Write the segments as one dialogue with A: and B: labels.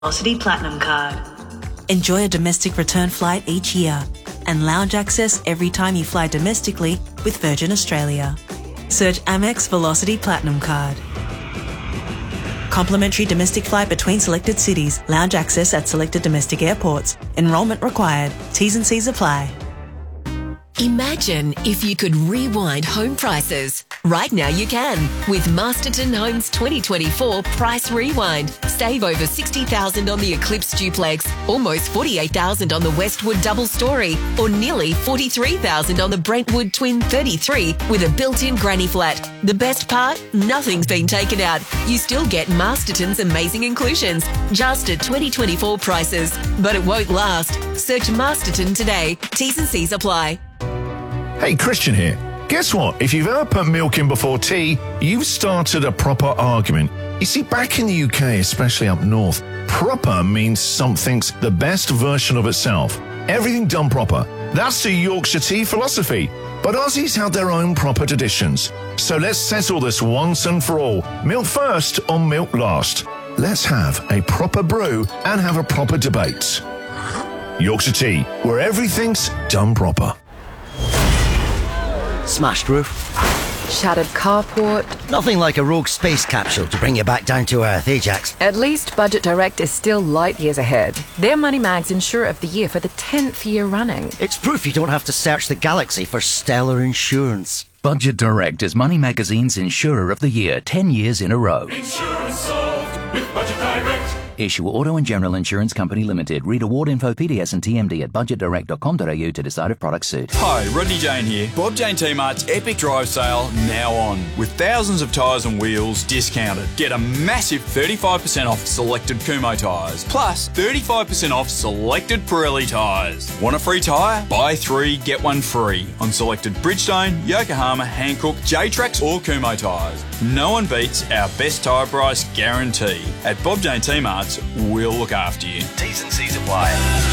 A: Velocity Platinum Card.
B: Enjoy a domestic return flight each year and lounge access every time you fly domestically with Virgin Australia. Search Amex Velocity Platinum Card. Complimentary domestic flight between selected cities. Lounge access at selected domestic airports. Enrolment required. T's and C's apply.
C: Imagine if you could rewind home prices. Right now you can with Masterton Homes 2024 Price Rewind. Save over $60,000 on the Eclipse Duplex, almost $48,000 on the Westwood Double Story, or nearly $43,000 on the Brentwood Twin 33 with a built-in granny flat. The best part? Nothing's been taken out. You still get Masterton's amazing inclusions, just at 2024 prices. But it won't last. Search Masterton today. T's and C's apply.
D: Hey, Christian here. Guess what? If you've ever put milk in before tea, you've started a proper argument. You see, back in the UK, especially up north, proper means something's the best version of itself. Everything done proper. That's the Yorkshire tea philosophy. But Aussies have their own proper traditions. So let's settle this once and for all. Milk first or milk last. Let's have a proper brew and have a proper debate. Yorkshire tea, where everything's done proper.
E: Smashed roof.
F: Shattered carport.
E: Nothing like a rogue space capsule to bring you back down to earth, Ajax.
F: At least Budget Direct is still light years ahead. They're Money Mag's Insurer of the Year for the 10th year running.
E: It's proof you don't have to search the galaxy for stellar insurance.
G: Budget Direct is Money Magazine's Insurer of the Year 10 years in a row.
H: Insurance solved with Budget Direct.
G: Issue Auto and General Insurance Company Limited. Read award info, PDS and TMD at budgetdirect.com.au to decide if products suit.
I: Hi, Rodney Jane here. Bob Jane T-Mart's Epic Drive Sale now on. With thousands of tyres and wheels discounted. Get a massive 35% off selected Kumho tyres. Plus 35% off selected Pirelli tyres. Want a free tyre? Buy 3, get 1 free. On selected Bridgestone, Yokohama, Hankook, J-Trax or Kumho tyres. No one beats our best tyre price guarantee. At Bob Jane T-Mart's, we'll look after you.
G: T's and C's apply.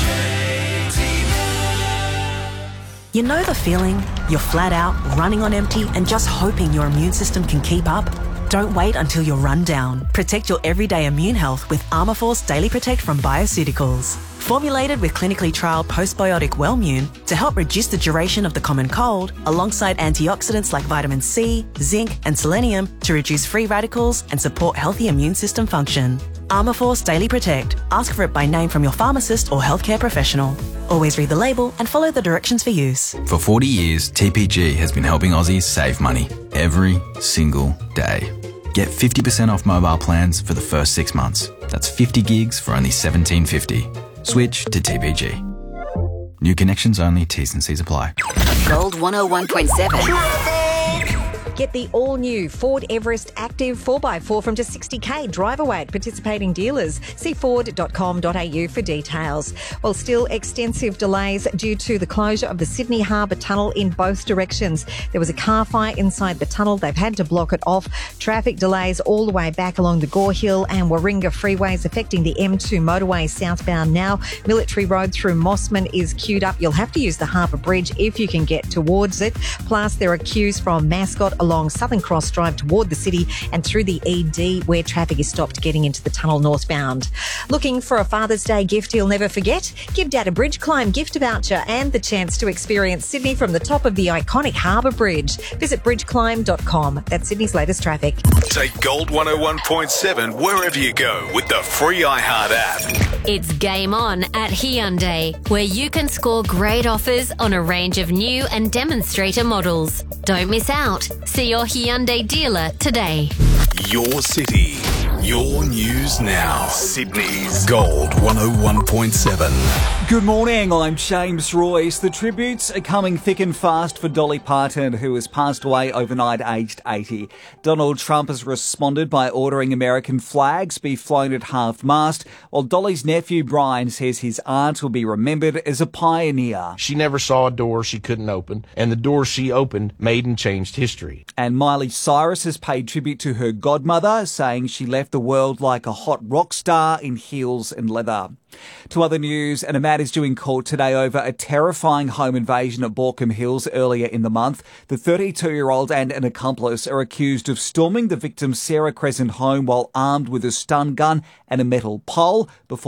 B: You know the feeling? You're flat out, running on empty, and just hoping your immune system can keep up? Don't wait until you're run down. Protect your everyday immune health with Armourforce Daily Protect from Bioceuticals. Formulated with clinically trialled postbiotic Wellmune to help reduce the duration of the common cold, alongside antioxidants like vitamin C, zinc, and selenium to reduce free radicals and support healthy immune system function. Armourforce Daily Protect. Ask for it by name from your pharmacist or healthcare professional. Always read the label and follow the directions for use.
J: For 40 years, TPG has been helping Aussies save money every single day. Get 50% off mobile plans for the first 6 months. That's 50 gigs for only $17.50. Switch to TPG. New connections only, T's and C's apply.
K: Gold 101.7.
L: Get the all-new Ford Everest Active 4x4 from just $60,000. Drive away at participating dealers. See ford.com.au for details. Well, still extensive delays due to the closure of the Sydney Harbour Tunnel in both directions. There was a car fire inside the tunnel. They've had to block it off. Traffic delays all the way back along the Gore Hill and Warringah freeways affecting the M2 motorway southbound now. Military Road through Mossman is queued up. You'll have to use the Harbour Bridge if you can get towards it. Plus, there are queues from Mascot along Southern Cross Drive toward the city and through the ED where traffic is stopped getting into the tunnel northbound. Looking for a Father's Day gift you'll never forget? Give Dad a Bridge Climb gift voucher and the chance to experience Sydney from the top of the iconic Harbour Bridge. Visit bridgeclimb.com. That's Sydney's latest traffic.
M: Take Gold 101.7 wherever you go with the free iHeart app.
N: It's game on at Hyundai, where you can score great offers on a range of new and demonstrator models. Don't miss out. See your Hyundai dealer today.
M: Your city, your news now. Sydney's Gold 101.7.
O: Good morning, I'm James Royce. The tributes are coming thick and fast for Dolly Parton, who has passed away overnight aged 80. Donald Trump has responded by ordering American flags be flown at half-mast, while Dolly's nephew Brian says his aunt will be remembered as a pioneer.
P: She never saw a door she couldn't open, and the door she opened made and changed history.
O: And Miley Cyrus has paid tribute to her godmother, saying she left the the world like a hot rock star in heels and leather. To other news, and a man is due in court today over a terrifying home invasion at Borkham Hills earlier in the month. The 32-year-old and an accomplice are accused of storming the victim's Sarah Crescent home while armed with a stun gun and a metal pole before